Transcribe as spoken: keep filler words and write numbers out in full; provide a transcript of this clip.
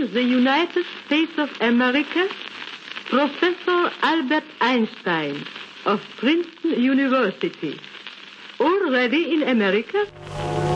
in the United States of America, Professor Albert Einstein of Princeton University. Already in America,